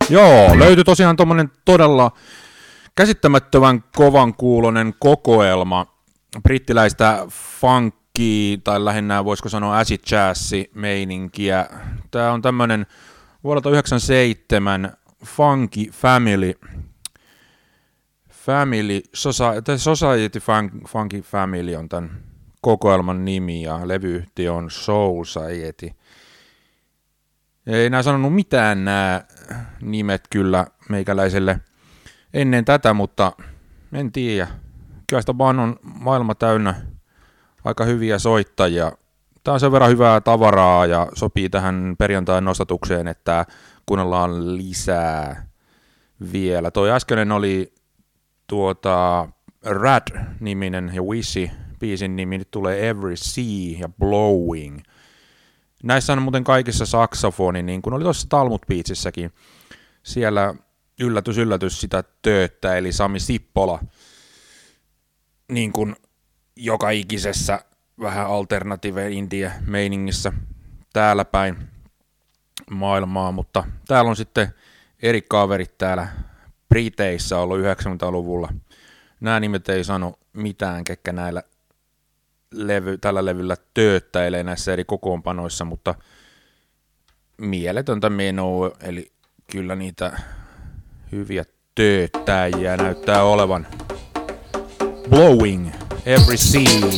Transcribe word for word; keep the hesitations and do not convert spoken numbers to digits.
Joo, löytyi tosiaan tommonen todella käsittämättömän kovan kuulonen kokoelma brittiläistä funkia, tai lähinnä voisiko sanoa acid jazzi meininkiä. Tää on tämmönen vuodelta yhdeksänkymmentäseitsemän Funky Family, Family Society, Society Funky Family on tämän kokoelman nimi, ja levyyhtiö on Soul Society. Ei enää sanonut mitään nämä nimet kyllä meikäläiselle ennen tätä, mutta en tiedä. Kyllä sitä vaan on maailma täynnä aika hyviä soittajia. Tämä on sen verran hyvää tavaraa ja sopii tähän perjantain nostatukseen, että kuunnellaan lisää vielä. Toi äskeinen oli tuota Rad-niminen ja Wishy biisin nimi, nyt tulee Every Sea ja Blowing. Näissä on muuten kaikissa saksofoni, niin kuin oli tuossa Talmud Beatsissäkin. Siellä yllätys yllätys sitä tööttä, eli Sami Sippola, niin kuin joka ikisessä vähän alternative indie meiningissä täällä päin maailmaa, mutta täällä on sitten eri kaverit täällä Briteissä ollut yhdeksänkymmentäluvulla. Nämä nimet ei sano mitään, ketkä näillä levy, tällä levyllä tööttäilee näissä eri kokoonpanoissa, mutta mieletöntä menoa, eli kyllä niitä hyviä tööttäjiä näyttää olevan. Blowing, Every Sea.